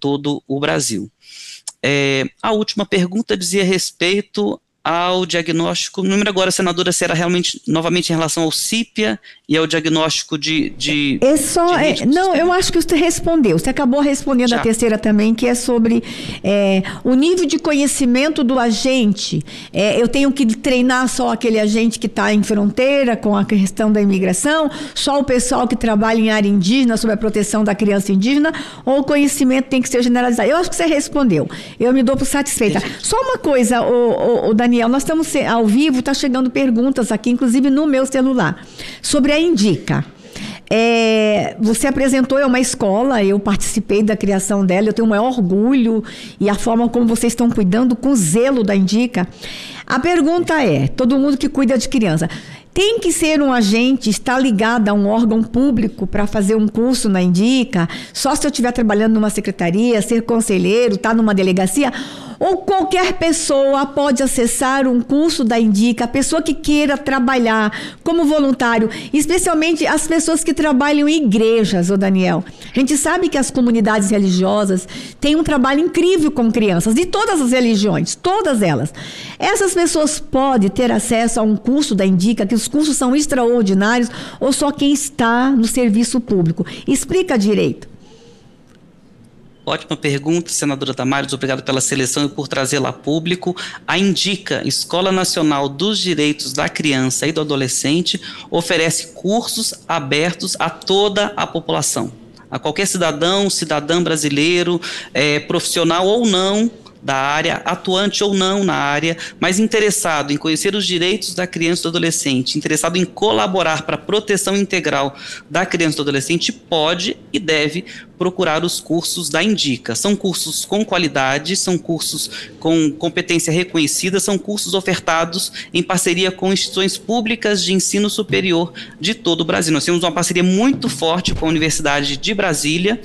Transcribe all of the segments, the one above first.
todo o Brasil. A última pergunta dizia respeito ao diagnóstico, não lembro agora, senadora, se era realmente, novamente, em relação ao CIPIA e ao diagnóstico Não, eu acho que você respondeu. Você acabou respondendo a terceira também, que é sobre o nível de conhecimento do agente. Eu tenho que treinar só aquele agente que está em fronteira com a questão da imigração, só o pessoal que trabalha em área indígena, sobre a proteção da criança indígena, ou o conhecimento tem que ser generalizado? Eu acho que você respondeu. Eu me dou por satisfeita. Só uma coisa, o Daniel, nós estamos ao vivo, está chegando perguntas aqui, inclusive no meu celular, sobre a Indica. Você apresentou uma escola, eu participei da criação dela, eu tenho o maior orgulho e a forma como vocês estão cuidando com zelo da Indica. A pergunta todo mundo que cuida de criança, tem que ser um agente, estar ligado a um órgão público para fazer um curso na Indica? Só se eu estiver trabalhando numa secretaria, ser conselheiro, estar numa delegacia? Ou qualquer pessoa pode acessar um curso da Indica, a pessoa que queira trabalhar como voluntário, especialmente as pessoas que trabalham em igrejas, Daniel. A gente sabe que as comunidades religiosas têm um trabalho incrível com crianças, de todas as religiões, todas elas. Essas pessoas podem ter acesso a um curso da Indica, que os cursos são extraordinários, ou só quem está no serviço público? Explica direito. Ótima pergunta, senadora Damares, obrigado pela seleção e por trazê-la a público. A Indica, Escola Nacional dos Direitos da Criança e do Adolescente, oferece cursos abertos a toda a população, a qualquer cidadã brasileiro, profissional ou não da área, atuante ou não na área, mas interessado em conhecer os direitos da criança e do adolescente, interessado em colaborar para a proteção integral da criança e do adolescente, pode e deve procurar os cursos da Indica. São cursos com qualidade, são cursos com competência reconhecida, são cursos ofertados em parceria com instituições públicas de ensino superior de todo o Brasil. Nós temos uma parceria muito forte com a Universidade de Brasília,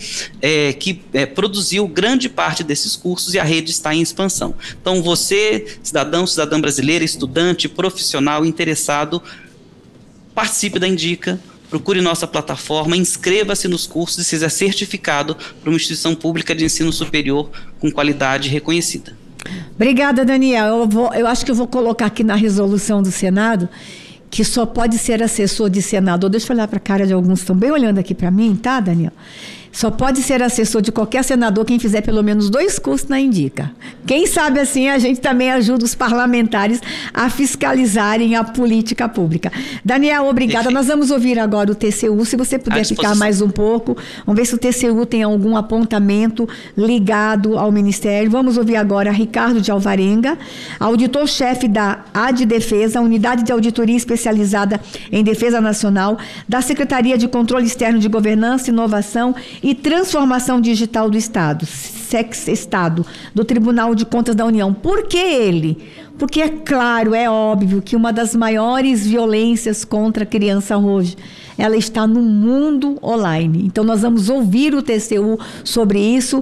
que produziu grande parte desses cursos e a rede está em expansão. Então você, cidadã brasileira, estudante, profissional, interessado, participe da Indica, procure nossa plataforma, inscreva-se nos cursos e seja certificado por uma instituição pública de ensino superior com qualidade reconhecida. Obrigada, Daniel. Eu acho que eu vou colocar aqui na resolução do Senado que só pode ser assessor de senador. Deixa eu olhar para a cara de alguns que estão bem olhando aqui para mim, tá, Daniel? Só pode ser assessor de qualquer senador quem fizer pelo menos 2 cursos na Indica. Quem sabe assim a gente também ajuda os parlamentares a fiscalizarem a política pública. Daniel, obrigada. Nós vamos ouvir agora o TCU. Se você puder ficar mais um pouco, vamos ver se o TCU tem algum apontamento ligado ao Ministério. Vamos ouvir agora Ricardo de Alvarenga, auditor-chefe da ADDefesa, Unidade de Auditoria Especializada em Defesa Nacional, da Secretaria de Controle Externo de Governança, Inovação e Transformação Digital do Estado, SEX-Estado, do Tribunal de Contas da União. Por que ele? Porque é claro, é óbvio que uma das maiores violências contra a criança hoje, ela está no mundo online. Então nós vamos ouvir o TCU sobre isso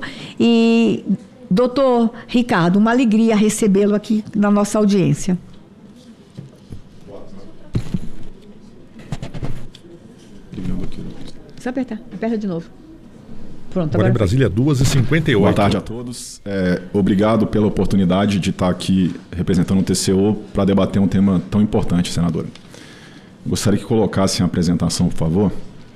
e, doutor Ricardo, uma alegria recebê-lo aqui na nossa audiência. Só apertar, aperta de novo. Pronto, agora em Brasília, 2h58. Boa tarde a todos. Obrigado pela oportunidade de estar aqui representando o TCU para debater um tema tão importante, senadora. Gostaria que colocassem a apresentação, por favor.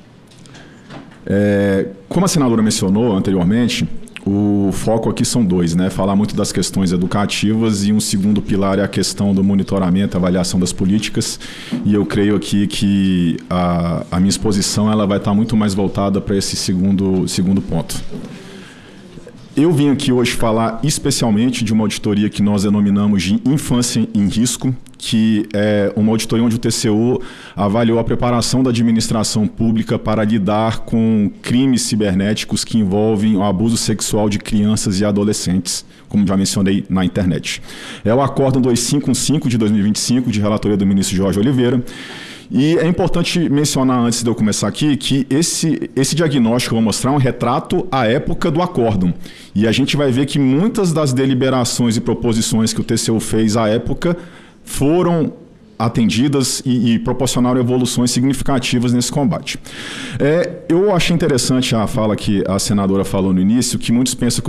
Como a senadora mencionou anteriormente, o foco aqui são 2, né? Falar muito das questões educativas e um segundo pilar é a questão do monitoramento, avaliação das políticas. E eu creio aqui que a minha exposição ela vai estar muito mais voltada para esse segundo ponto. Eu vim aqui hoje falar especialmente de uma auditoria que nós denominamos de Infância em Risco, que é uma auditoria onde o TCU avaliou a preparação da administração pública para lidar com crimes cibernéticos que envolvem o abuso sexual de crianças e adolescentes, como já mencionei na internet. É o Acórdão 2515 de 2025, de relatoria do ministro Jorge Oliveira. E é importante mencionar, antes de eu começar aqui, que esse diagnóstico que eu vou mostrar é um retrato à época do acórdão. E a gente vai ver que muitas das deliberações e proposições que o TCU fez à época foram atendidas e proporcionaram evoluções significativas nesse combate. Eu achei interessante a fala que a senadora falou no início, que muitos pensam que